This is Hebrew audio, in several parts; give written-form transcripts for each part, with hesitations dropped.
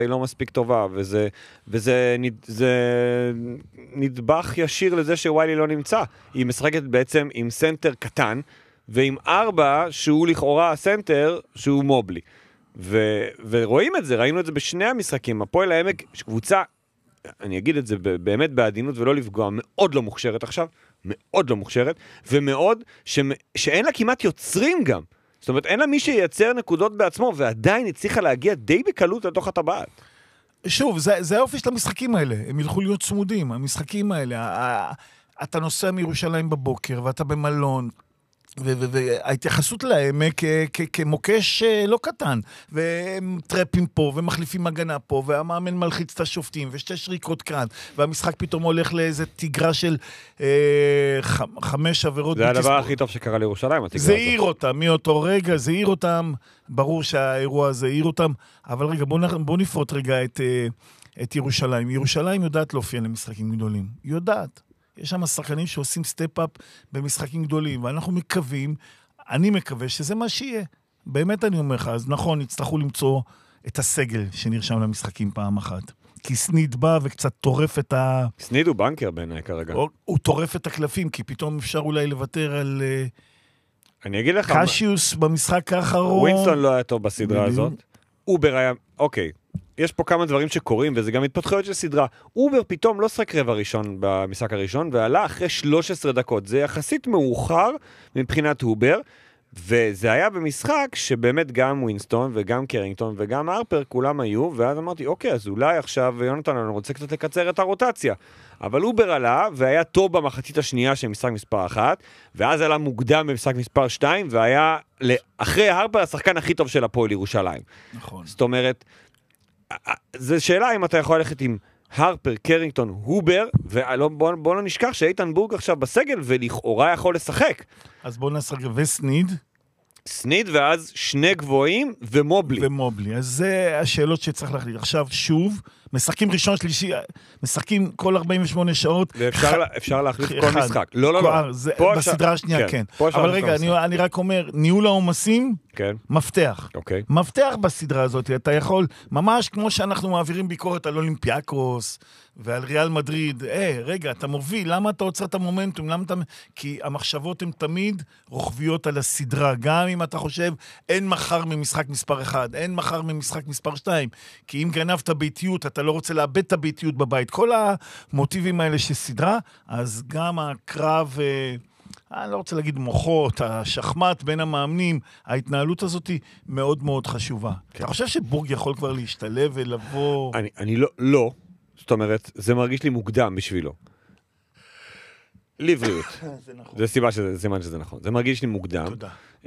היא לא מספיק טובה, וזה נדבך ישיר לזה שוויילי לא נמצא. היא משחקת בעצם עם סנטר קטן, ועם 4 שהוא לכאורה הסנטר שהוא מובלי. ורואים את זה, ראינו את זה בשני המשחקים. הפועל העמק, קבוצה, אני אגיד את זה באמת בעדינות ולא לפגוע, מאוד לא מוכשרת עכשיו, מאוד לא מוכשרת, ומאוד שאין לה כמעט יוצרים גם. זאת אומרת, אין לה מי שייצר נקודות בעצמו, ועדיין הצליחה להגיע די בקלות לתוך הטבעת. שוב, זה האופי של המשחקים האלה. הם ילכו להיות צמודים, המשחקים האלה. אתה נוסע מירושלים בבוקר, ואתה במלון, וההתייחסות להם כמוקש לא קטן, והם טרפים פה, ומחליפים הגנה פה, והמאמן מלחיץ את השופטים, ושתי שריקות כאן, והמשחק פתאום הולך לאיזה תיגרה של 5 עבירות. זה הדבר הכי טוב שקרה לירושלים, זה העיר אותם, מאותו רגע, זה העיר אותם, ברור שהאירוע הזה העיר אותם, אבל רגע, בוא נפרוט רגע את ירושלים. ירושלים יודעת להופיע למשחקים גדולים, יודעת. יש שם שחקנים שעושים סטפ-אפ במשחקים גדולים, ואנחנו מקווים, אני מקווה שזה מה שיהיה. באמת אני אומר לך, אז נכון, יצטרכו למצוא את הסגל שנרשם למשחקים פעם אחת. כי סניד בא וקצת טורף את סניד הוא בנקר בעיניי כרגע. הוא טורף את הקלפים, כי פתאום אפשר אולי לוותר על אני אגיד לך קשיוס במשחק האחרון. ווינסטון לא היה טוב בסדרה הזאת. אובר היה, אוקיי. יש פה כמה דברים שקורים, וזה גם התפתחויות של סדרה. אובר פתאום לא שחק רבע ראשון במשחק הראשון, ועלה אחרי 13 דקות. זה יחסית מאוחר מבחינת אובר, וזה היה במשחק שבאמת גם ווינסטון וגם קרינגטון וגם הרפר כולם היו, ואז אמרתי, אוקיי, אז אולי עכשיו יונתן אני רוצה קצת לקצר את הרוטציה. אבל אובר עלה, והיה טוב במחצית השנייה של משחק מספר 1, ואז עלה מוקדם במשחק מספר 2, והיה אחרי הרפר השחקן הכי טוב של הפועל ירושלים. נכון. זאת אומרת, זו שאלה אם אתה יכול ללכת עם הרפר, קרינגטון, הובר, ובוא לא נשכח שאיתן בורג עכשיו בסגל, ולכאורה יכול לשחק. אז בוא נעשה וסניד. סניד, ואז 2 גבוהים ומובלי. ומובלי. אז זה השאלות שצריך להחליט. עכשיו, שוב, משחקים ראשון, שלישי, משחקים כל 48 שעות. ואפשר להחליט כל משחק. לא. בסדרה השנייה, כן. אבל רגע, אני רק אומר, ניהול העומסים, מפתח. מפתח בסדרה הזאת. אתה יכול, ממש כמו שאנחנו מעבירים ביקורת על אולימפיאקוס, ועל ריאל מדריד, רגע, אתה מוביל, למה אתה עוצר את המומנטום? כי המחשבות הן תמיד רוחביות על הסדרה, גם אם אתה חושב, אין מחר ממשחק מספר 1, אין מחר ממשחק מספר 2, כי אם גנבת ביתיות, אתה לא רוצה לאבד את הביתיות בבית. כל המוטיבים האלה של סדרה, אז גם הקרב, אני לא רוצה להגיד מוחות, השחמט בין המאמנים, ההתנהלות הזאת היא מאוד מאוד חשובה. אתה חושב שבורג יכול כבר להשתלב ולבוא... אני לא. זאת אומרת, זה מרגיש לי מוקדם בשבילו. לבריאות. זה נכון. זה סימן שזה נכון. זה מרגיש לי מוקדם. תודה.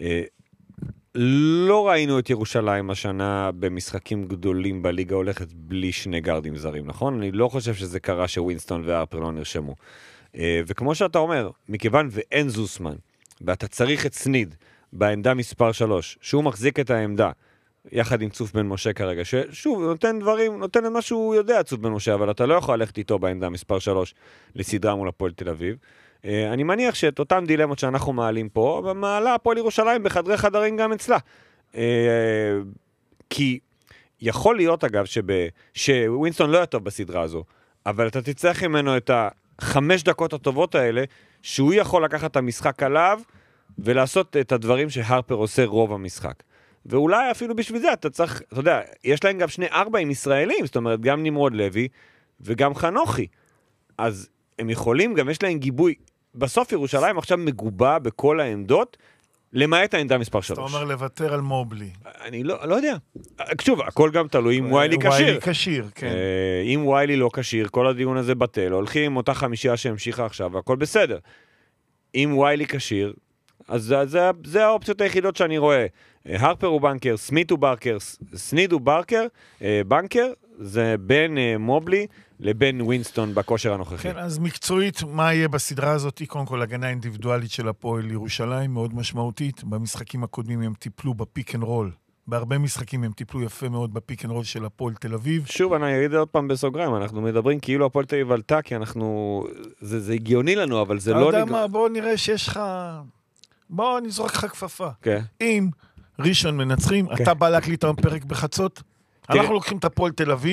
לא ראינו את ירושלים השנה במשחקים גדולים בליגה הולכת בלי 2 גארדים זרים, נכון? אני לא חושב שזה קרה שווינסטון והרפר לא נרשמו. וכמו שאתה אומר, מכיוון ואין זוסמן, ואתה צריך את סניד בעמדה מספר 3, שהוא מחזיק את העמדה, יחד עם צוף בן משה כרגע, ששוב, נותן את מה שהוא יודע, צוף בן משה, אבל אתה לא יכול ללכת איתו בעמדה מספר 3 לסדרה מול הפועל תל אביב. אני מניח שאת אותם דילמות שאנחנו מעלים פה, מעלה הפועל ירושלים בחדרי חדרים גם אצלה. כי יכול להיות, אגב, שווינסטון לא היה טוב בסדרה הזו, אבל אתה תצטרך ממנו את 5 דקות הטובות האלה, שהוא יכול לקחת את המשחק עליו, ולעשות את הדברים שהרפר עושה רוב המשחק. ואולי אפילו בשביל זה אתה צריך, אתה יודע, יש להם גם 2 4 ישראלים, זאת אומרת, גם נמרוד לוי וגם חנוכי. אז הם יכולים, גם יש להם גיבוי. בסוף ירושלים עכשיו מגובה בכל העמדות, למעט העמדה מספר 3. אתה אומר לוותר על מובלי. אני לא יודע. שוב, הכל גם תלוי אם ויילי קשיר. ויילי קשיר, כן. אם ויילי לא קשיר, כל הדיון הזה בטל, הולכים עם אותה 5 שהמשיכה עכשיו, והכל בסדר. אם ויילי קשיר, אז זה האופציות היחידות שאני רואה. הרפר הוא בנקר, סמית הוא ברקר, סניד הוא ברקר, בנקר, זה בין מובלי לבין ווינסטון בכושר הנוכחי. כן, אז מקצועית, מה יהיה בסדרה הזאת? קודם כל, הגנה אינדיבידואלית של הפועל ירושלים, מאוד משמעותית. במשחקים הקודמים הם טיפלו בפיק אנד רול. בהרבה משחקים הם טיפלו יפה מאוד בפיק אנד רול של הפועל תל אביב. שוב, אני אגיד עוד פעם בסוגריים, אנחנו מדברים כאילו הפועל תל אביב עלתה, כי אנחנו, זה הגיוני לנו, אבל זה לא... אתה יודע מה, בוא נראה שיש לך... בוא נזרוק לך כפפה. כן. אם ראשון מנצחים, אתה בא להקליט פרק בחצות? אנחנו לוקחים את הפועל תל אביב,